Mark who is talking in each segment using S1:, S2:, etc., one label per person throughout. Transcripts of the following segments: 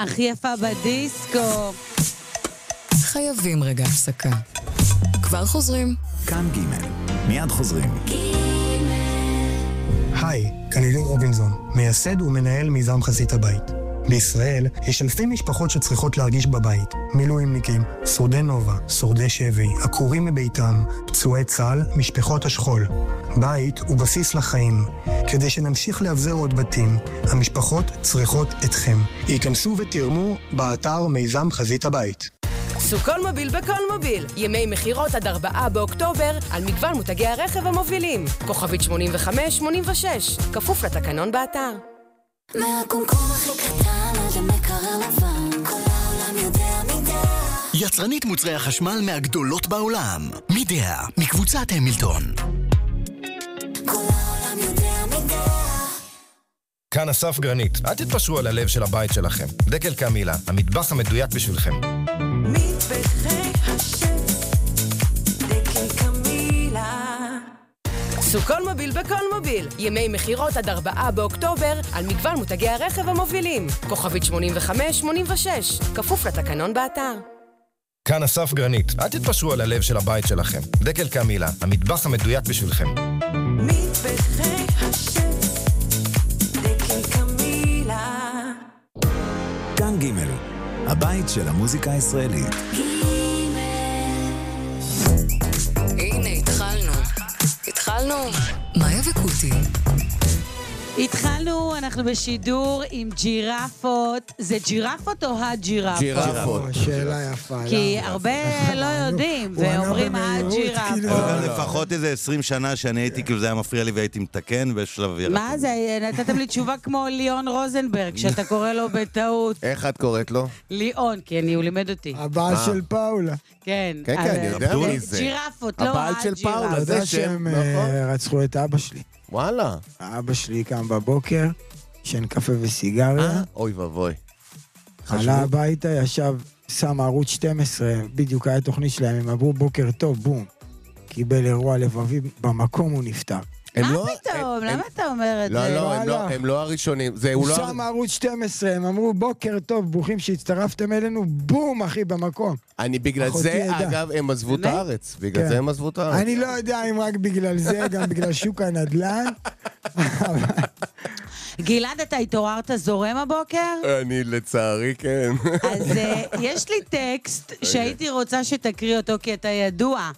S1: הכי יפה בדיסקו.
S2: חייבים רגע הפסקה. כבר חוזרים.
S3: כאן ג' מיד חוזרים.
S4: היי, כאן אילן רובינזון, מייסד ומנהל מיזם חזית הבית. בישראל יש אלפי משפחות שצריכות להרגיש בבית. מילואימניקים, שורדי נובה, שורדי שבי, עקורים מביתם, פצועי צה"ל, משפחות השכול. בית הוא בסיס לחיים. כדי שנמשיך להבזר עוד בתים, המשפחות צריכות אתכם. ייכנסו ותרמו באתר מיזם חזית הבית.
S5: סוכול מוביל בכל מוביל. ימי מחירות עד 4 באוקטובר על מגוון מותגי הרכב המובילים. כוכבית 8586, כפוף לתקנון באתר.
S6: מהקומקום הכי קטן עד למקרר לבן, כל העולם יודע מידע.
S3: יצרנית מוצרי החשמל מהגדולות בעולם. מידע, מקבוצת המילטון.
S6: כל העולם יודע מידע.
S7: כאן אסף גרנית. אל תתפשרו על הלב של הבית שלכם. דקל קמילה, המטבח המדויק בשבילכם.
S6: מטבחי השם, דקל קמילה.
S5: סוכול מוביל בכל מוביל. ימי מחירות עד 4 באוקטובר על מגוון מותגי הרכב המובילים. כוכבית 8586, כפוף לתקנון באתר.
S7: כאן אסף גרנית. אל תתפשרו על הלב של הבית שלכם. דקל קמילה, המטבח המדויק בשבילכם.
S6: מטבחי השם, דקל קמילה.
S3: כאן ג' הבית של המוזיקה הישראלית.
S2: הנה, התחלנו. מאיה וקוטי.
S1: התחלנו, אנחנו בשידור עם ג'ירפות. זה ג'ירפות או הג'ירפות?
S8: ג'ירפות.
S9: שאלה יפה.
S1: כי הרבה לא יודעים, ואומרים הג'ירפות.
S8: לפחות איזה 20 שנה שאני הייתי, כאילו זה היה מפריע לי והייתי מתקן בשלב ירקות.
S1: מה זה? נתתם לי תשובה כמו ליאון רוזנברג, שאתה קורא לו בטעות.
S10: איך את קוראת לו?
S1: ליאון, כי הוא לימד אותי.
S9: הבעל של פאולה.
S1: כן.
S10: כן, אני יודע מי זה.
S1: ג'ירפות, לא
S10: הבעל של פאולה,
S9: אתה יודע שהם רצחו את אבא שלי.
S10: וואלה.
S9: אבא שלי קם בבוקר, ישן קפה וסיגריה.
S10: אוי ובוי.
S9: עלה הביתה, ישב, שם ערוץ 12, בדיוק היה תוכנית שלהם, הם עברו בוקר טוב, בום. קיבל אירוע לבבי, במקום הוא נפטר.
S1: מה פתאום? למה אתה אומר את זה?
S10: לא, הם לא הראשונים.
S9: הוא שם ערוץ 12, הם אמרו בוקר טוב, ברוכים שהצטרפתם אלינו, בום אחי במקום.
S10: בגלל זה, אגב, הם עזבו את הארץ. בגלל זה הם עזבו את הארץ.
S9: אני לא יודע אם רק בגלל זה, גם בגלל שוק הנדל"ן.
S1: גלעד, אתה התעוררת זורם הבוקר?
S10: אני לצערי כן.
S1: אז יש לי טקסט שהייתי רוצה שתקריא אותו, כי אתה ידוע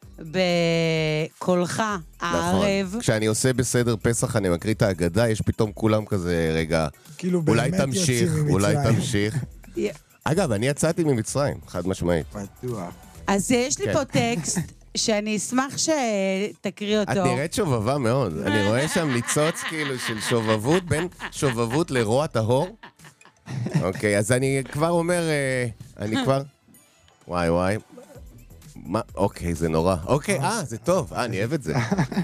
S1: בקולך הערב.
S10: כשאני עושה בסדר פסח, אני מקריא את ההגדה, יש פתאום כולם כזה, רגע, אולי תמשיך. אגב, אני יצאתי ממצרים, חד משמעית.
S9: בטוח.
S1: אז יש לי פה טקסט שאני אשמח שתקריא אותו.
S10: את נראית שובבה מאוד. אני רואה שם ניצוץ כאילו של שובבות, בין שובבות לרוע טהור. אוקיי, אז אני כבר אומר, וואי. מה? אוקיי, זה נורא. אוקיי, זה טוב. אני אוהב את זה.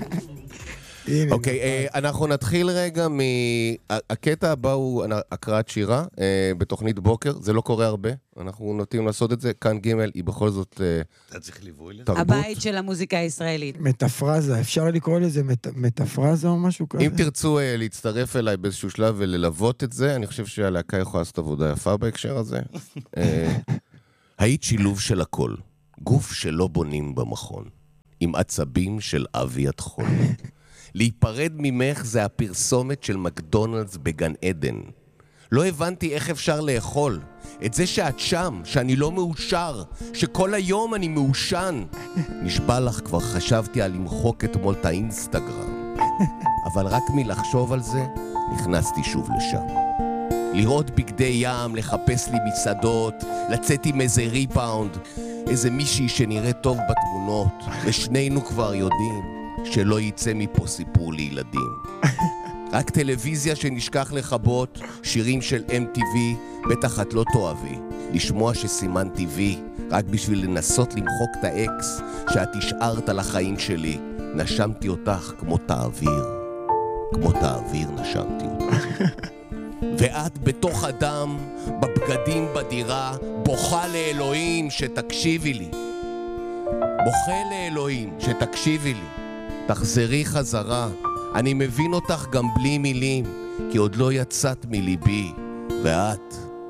S10: אוקיי, אנחנו נתחיל רגע הקטע הבא הוא הקראת שירה בתוכנית בוקר. זה לא קורה הרבה. אנחנו נוטים לעשות את זה. כאן ג' היא בכל זאת
S8: אתה צריך ליווי לזה?
S10: תרבות.
S1: הבית של המוזיקה הישראלית.
S9: מטאפרזה, אפשר לקרוא לזה מטאפרזה או משהו כזה?
S10: אם תרצו להצטרף אליי באיזשהו שלב וללוות את זה, אני חושב שהלהקה יכולה לעשות עבודה יפה בהקשר הזה. היית שילוב של הכל. גוף שלא בונים במכון, עם עצבים של אבי התחול. להיפרד ממך זה הפרסומת של מקדונלדס בגן עדן. לא הבנתי איך אפשר לאכול. את זה שאת שם, שאני לא מאושר, שכל היום אני מאושן. נשבע לך, כבר חשבתי על למחוק אתמול את האינסטגרם. אבל רק מלחשוב על זה, נכנסתי שוב לשם. לראות בגדי ים, לחפש לי מסעדות, לצאת עם איזה ריפאונד, איזה מישהי שנראה טוב בתמונות, ושנינו כבר יודעים שלא יצא מפה סיפור לילדים. רק טלוויזיה שנשכח לחבות, שירים של MTV, בטח את לא תאהבי, לשמוע שסימן TV, רק בשביל לנסות למחוק את האקס שאת השארת על החיים שלי. נשמתי אותך כמו תאוויר, כמו תאוויר נשמתי אותך. ואת בתוך אדם, בבגדים בדירה, בוכה לאלוהים שתקשיבי לי. בוכה לאלוהים שתקשיבי לי. תחזרי חזרה, אני מבין אותך גם בלי מילים, כי עוד לא יצאת מליבי.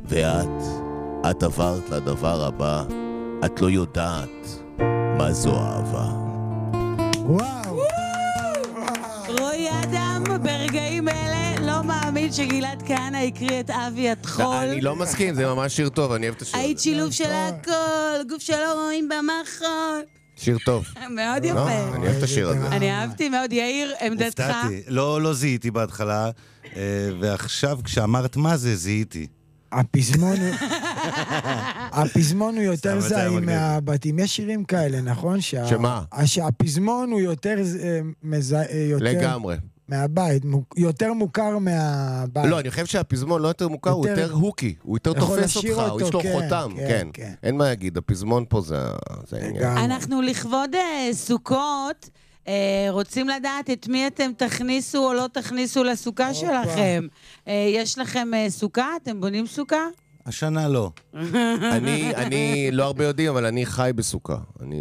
S10: את עברת לדבר הבא, את לא יודעת מה זו אהבה.
S9: וואו.
S1: רועי אדם, ברגעים אלה לא מאמין שגלעד כהנא הקריא את אבי התחול.
S10: אני לא מסכים, זה ממש שיר טוב, אני אוהב את השיר הזה.
S1: היית שילוב של הכל, גוף שלא רואים במחול.
S10: שיר טוב.
S1: מאוד יפה.
S10: אני אוהב את השיר הזה.
S1: אני אהבתי מאוד. יאיר, עמדתך?
S8: הופתעתי. לא זיהיתי בהתחלה, ועכשיו כשאמרת מה זה, זיהיתי.
S9: הפזמון הוא יותר זהים מהבתים. יש שירים כאלה, נכון?
S10: שמה?
S9: שהפזמון הוא יותר
S10: לגמרי.
S9: מהבית, יותר מוכר מהבית.
S10: לא, אני חושב שהפזמון לא יותר מוכר, הוא יותר הוקי, הוא יותר תופס אותך, יש לו חותם, כן. אין מה להגיד, הפזמון פה זה העניין.
S1: אנחנו לכבוד סוכות, רוצים לדעת את מי אתם תכניסו או לא תכניסו לסוכה שלכם. יש לכם סוכה? אתם בונים סוכה?
S8: השנה לא.
S10: אני לא הרבה יודעים, אבל אני חי בסוכה.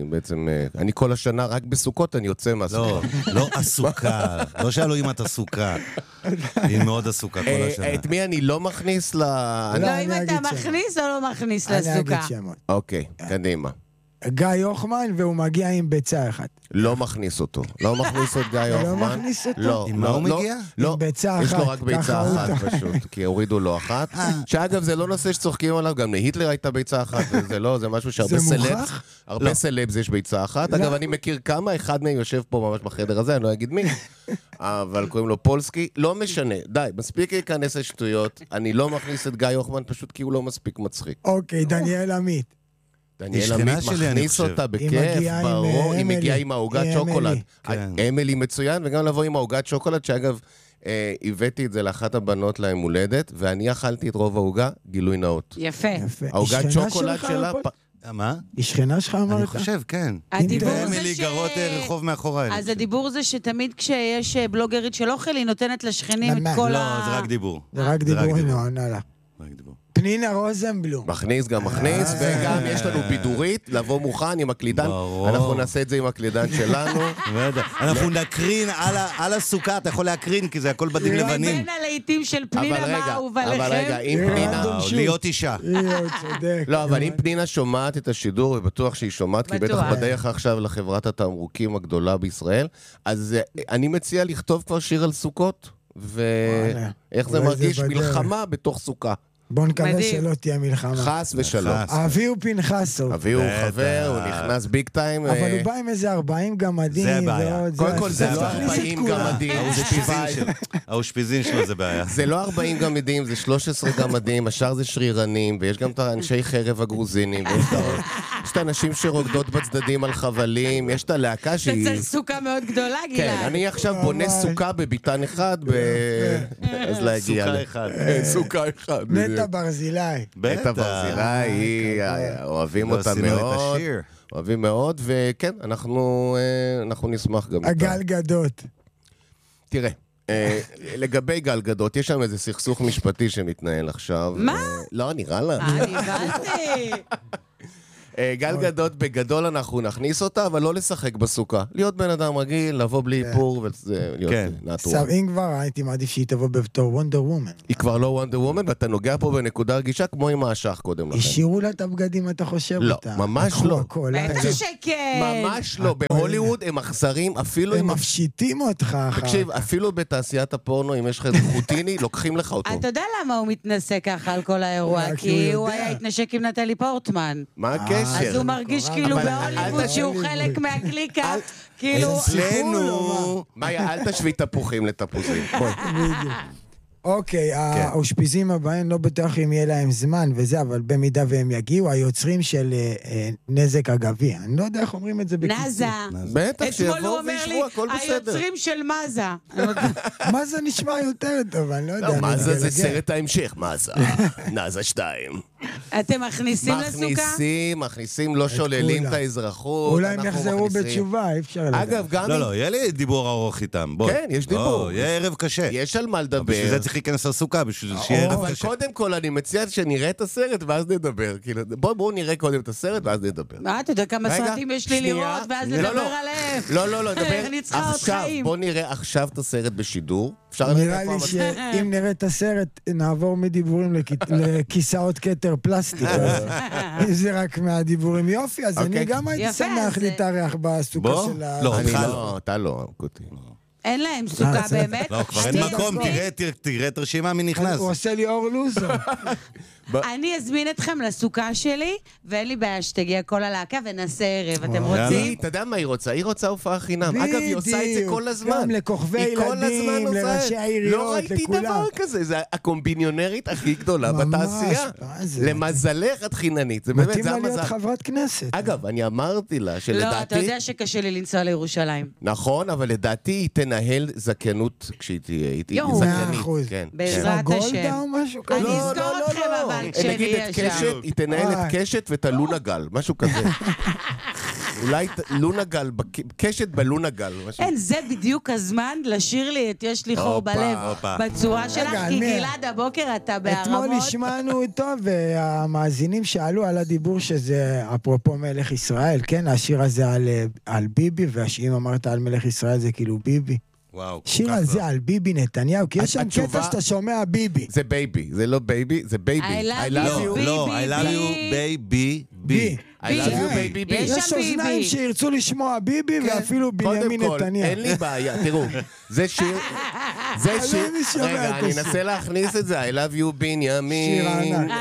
S10: אני כל השנה רק בסוכות, אני יוצא מהסוכה.
S8: לא עסוקה. לא שאלו אם את עסוקה. היא מאוד עסוקה כל השנה.
S10: את מי אני לא מכניס
S1: לא, אם אתה מכניס או לא מכניס לסוכה.
S9: אני אגיד שמות.
S10: אוקיי, קדימה.
S9: גיא יוחמן, והוא מגיע עם ביצה אחת.
S10: לא מכניס אותו. לא מכניס את גיא יוחמן.
S9: לא מכניס אותו?
S10: לא.
S8: עם מה הוא מגיע?
S10: לא.
S9: עם ביצה אחת.
S10: יש לו רק ביצה אחת פשוט, כי הורידו לו אחת. שאגב, זה לא נושא שצוחקים עליו, גם להיטלר הייתה ביצה אחת, זה משהו שהרבה סלבס, הרבה סלבס יש ביצה אחת. אגב, אני מכיר כמה, אחד מהם יושב פה ממש בחדר הזה, אני לא אגיד מי, אבל קוראים לו פולסקי. לא משנה, די, מספיק להיכנס לשטויות, אני לא מכניס את גיא יוחמן פשוט כי הוא לא מספיק מצחיק.
S9: אוקיי, דניאל עמית.
S10: דניאל עמית מכניס אותה בכיף, ברור, היא מגיעה עם העוגת שוקולד. אמילי מצוין, וגם לבוא עם העוגת שוקולד, שאגב, הבאתי את זה לאחת הבנות להם הולדת, ואני אכלתי את רוב העוגה, גילוי נאות.
S1: יפה.
S10: העוגת שוקולד שלה...
S8: מה?
S9: היא שכנה שלך אמרת?
S8: אני חושב, כן. אמילי גרות רחוב מאחורי.
S1: אז הדיבור זה שתמיד כשיש בלוגרית של אוכל, היא נותנת לשכנים את כל ה...
S8: לא, זה רק דיבור.
S9: זה רק דיבור, הנה, עונה לה.
S8: רק דיבור.
S9: פנינה רוזנבלום.
S10: מכניס, וגם יש לנו בידורית, לבוא מוכן עם הקלידן. אנחנו נעשה את זה עם הקלידן שלנו.
S8: אנחנו נקרין על הסוכה, אתה יכול להקרין, כי זה הכל בדים לבנים.
S1: בין הלעיתים של פנינה, מה אהוב עליכם?
S10: אבל רגע, אם פנינה...
S8: להיות אישה.
S10: לא, אבל אם פנינה שומעת את השידור, ובטוח שהיא שומעת, כי בטח בדרך עכשיו לחברת התמרוקים הגדולה בישראל, אז אני מציע לכתוב כבר שיר על סוכות, ואיך זה מרגיש מלחמה בתוך סוכה.
S9: בוא נקווה שלא תהיה מלחמה.
S10: חס ושלום.
S9: אבי הוא פנחסוב.
S10: אבי הוא חבר, הוא נכנס ביג טיים.
S9: אבל הוא בא עם איזה 40 גמדים.
S8: זה הבעיה.
S10: קודם כל זה לא 40 גמדים.
S8: האושפיזין שלו זה בעיה.
S10: זה לא 40 גמדים, זה 13 גמדים, השאר זה שרירנים, ויש גם את האנשי חרב הגרוזינים, יש את האנשים שרוקדות בצדדים על חבלים, יש את הלהקה שהיא...
S1: זה צריך סוכה מאוד גדולה, גלעד.
S10: כן, אני עכשיו בונה סוכה בביתן אחד, אז להגיע.
S8: סוכה אחד.
S10: סוכה אחד.
S9: נטע ברזילי.
S10: נטע ברזילי, אוהבים אותה מאוד. אוהבים מאוד, וכן, אנחנו נשמח גם.
S9: הגל גדות.
S10: תראה. לגבי גל גדות, יש שם איזה סכסוך משפטי שמתנהל עכשיו.
S1: מה?
S10: לא, נראה לה.
S1: אני הבנתי.
S10: גל גדות בגדול אנחנו נכניס אותה, אבל לא לשחק בסוכה. להיות בן אדם רגיל, לבוא בלי איפור ולהיות נטורל.
S9: עכשיו, אם כבר הייתי מעדיף שהיא תבוא בתור וונדר וומן.
S10: היא כבר לא וונדר וומן, ואתה נוגע פה בנקודה רגישה כמו עם האשך קודם לכן.
S9: השאירו לה את הבגדים, אתה חושב אותה?
S10: לא, ממש לא.
S1: בטח שכן.
S10: ממש לא. בהוליווד הם אכזרים, אפילו...
S9: הם מפשיטים אותך.
S10: תקשיב, אפילו בתעשיית הפורנו, אם יש לך איזה חוטיני, לוקחים לך אותו.
S1: אתה יודע למה הוא מתנסה ככה על כל האירוע? כי הוא היה התנשק עם נטלי פורטמן.
S10: מה הקשר?
S1: אז הוא מרגיש כאילו בהוליווד שהוא חלק מהקליקה, כאילו...
S10: אצלנו... מאיה, אל תשווי תפוחים לתפוזים.
S9: אוקיי, האושפיזים הבאים לא בטוח אם יהיה להם זמן וזה, אבל במידה והם יגיעו, היוצרים של נזק אגבי. אני לא יודע איך אומרים את זה בקיצור.
S1: נזה.
S10: בטח, שיבואו וישבו, הכל בסדר.
S1: היוצרים של מזה.
S9: מזה נשמע יותר טוב, אני לא יודע.
S10: מזה זה סרט ההמשך, מזה. נזה 2.
S1: אתם מכניסים לסוכה?
S10: מכניסים, לא שוללים את האזרחות.
S9: אולי הם יחזרו בתשובה, אי אפשר לדעת.
S10: אגב, גם...
S8: לא, יהיה לי דיבור ארוך איתם.
S10: כן, יש דיבור.
S8: יהיה ערב קשה.
S10: יש על מה לדבר.
S8: בשביל זה צריך להיכנס לסוכה, בשביל שיהיה ערב קשה.
S10: אבל קודם כל, אני מציע שנראה את הסרט ואז נדבר. בואו נראה קודם את הסרט ואז נדבר.
S1: אתה יודע כמה סרטים יש לי לראות, ואז נדבר עליהם.
S10: לא, נדבר עכשיו. בואו נראה עכשיו את הסרט בשידור.
S9: נראה לי שאם נראה את הסרט, נעבור מדיבורים לכיסאות כתר פלסטיק. אם זה רק מהדיבורים יופי, אז אני גם הייתי שמח להתארח בסוכה של ה...
S10: לא, אתה לא, קוטי.
S1: אין להם סוכה באמת.
S8: לא, כבר אין מקום, תראה את הרשימה מי נכנס.
S9: הוא עושה לי אור לוזר.
S1: אני אזמין אתכם לסוכה שלי, ואין לי בעיה שתגיע כל הלהקה ונעשה ערב. אתם רוצים?
S10: אתה יודע מה היא רוצה? היא רוצה הופעה חינם. אגב, היא עושה את זה כל הזמן.
S9: גם לכוכבי ילדים, לראשי העיריות,
S10: לא ראיתי דבר כזה. זה הקומביניונרית הכי גדולה בתעשייה. למזלך את חיננית.
S9: מתאים לה להיות חברת כנסת.
S10: אגב, אני אמרתי לה שלדעתי...
S1: לא, אתה יודע שקשה לי לנסוע לירושלים.
S10: נכון, אבל לדעתי היא תנהל זקנות כשהיא תהיה. זקנית.
S1: בעזרת השם. אני אזכור אתכם אבל כשאני אהיה שם.
S10: היא תנהל את קשת ואת הלונה גל, משהו כזה. אולי לונה גל, קשת בלונה גל.
S1: אין, זה בדיוק הזמן לשיר לי את יש לי חור בלב בצורה שלך, כי גלעד הבוקר אתה בהרמות.
S9: אתמול השמענו אותו, והמאזינים שאלו על הדיבור שזה אפרופו מלך ישראל, כן, השיר הזה על ביבי, והשאם אמרת על מלך ישראל זה כאילו ביבי. שיר על זה על ביבי נתניהו, כי יש שם קטע שאתה שומע ביבי.
S10: זה בייבי, זה לא בייבי, זה בייבי.
S1: I love you,
S8: לא, I love you, baby, בי.
S10: I love you, baby, בי.
S9: יש אוזניים שירצו לשמוע ביבי, ואפילו בנימין נתניהו.
S10: אין לי בעיה, תראו, זה שיר, רגע, אני אנסה להכניס את זה, I love you, בנימין.
S9: שיר ענק.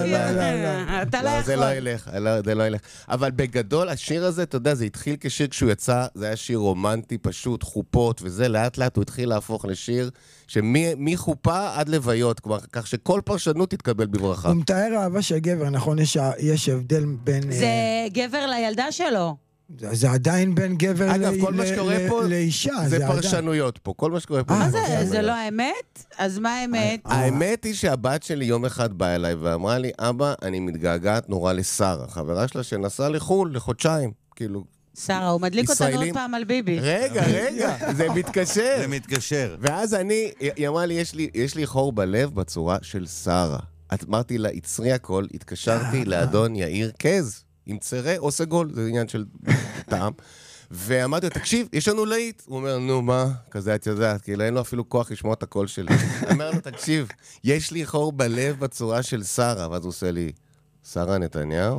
S1: אתה לא יכול.
S10: זה לא ילך. אבל בגדול, השיר הזה, אתה יודע, זה התחיל כשיר כשהוא יצא, זה היה שיר רומנטי פשוט, חופות וזה, לאט לאט הוא התחיל להפוך לשיר שמחופה עד לוויות, כלומר, כך שכל פרשנות תתקבל בברכה.
S9: הוא מתאר אהבה של גבר, נכון? יש הבדל בין...
S1: זה גבר לילדה שלו.
S9: זה עדיין בין גבר לאישה.
S10: זה פרשנויות פה, כל מה שקורה פה.
S1: מה זה? זה לא האמת? אז מה האמת?
S10: האמת היא שהבת שלי יום אחד באה אליי ואמרה לי, אבא, אני מתגעגעת נורא לשרה, חברה שלה שנסעה לחול לחודשיים, כאילו...
S1: שרה, הוא מדליק אותנו עוד פעם על ביבי.
S10: רגע, זה מתקשר.
S8: זה מתקשר.
S10: ואז היא אמרה לי, יש לי חור בלב בצורה של שרה. אמרתי לה, יצרי הכל, התקשרתי לאדון יאיר קז, עם צרה או סגול, זה עניין של טעם. ואמרתי לו, תקשיב, יש לנו להיט. הוא אומר, נו, מה? כזה את יודעת, כאילו אין לו אפילו כוח לשמוע את הקול שלי. אמר לו, תקשיב, יש לי חור בלב בצורה של שרה. ואז הוא עושה לי, שרה נתניהו?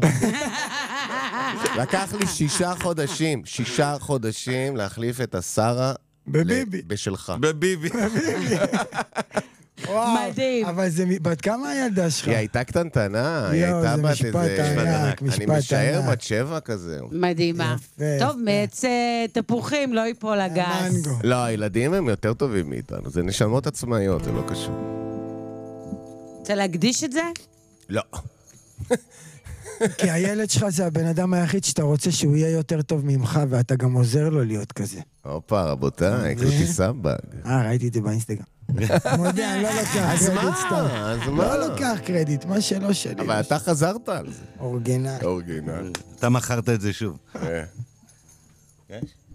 S10: לקח לי 6 חודשים להחליף את השרה
S9: בביבי.
S10: בשלך.
S8: בביבי.
S1: מדהים.
S9: אבל זה, בת כמה הילדה שלך?
S10: היא הייתה קטנטנה, היא הייתה בת איזה... אני משער בת 7 כזה.
S1: מדהימה. טוב, מעץ תפוחים, לא ייפול הגס.
S10: לא, הילדים הם יותר טובים מאיתנו, זה נשמות עצמאיות, זה לא קשור.
S1: רוצה להקדיש את זה?
S10: לא.
S9: כי הילד שלך זה הבן אדם היחיד שאתה רוצה שהוא יהיה יותר טוב ממך, ואתה גם עוזר לו להיות כזה.
S10: הופה, רבותיי, קלוטי סבג.
S9: ראיתי את זה באינסטגרם. מודה, אני לא לוקח קרדיט סתם.
S10: אז מה?
S9: לא לוקח קרדיט, מה שלא שלי.
S10: אבל אתה חזרת על זה.
S9: אורגינל.
S10: אורגינל.
S8: אתה מכרת את זה שוב.
S10: יש?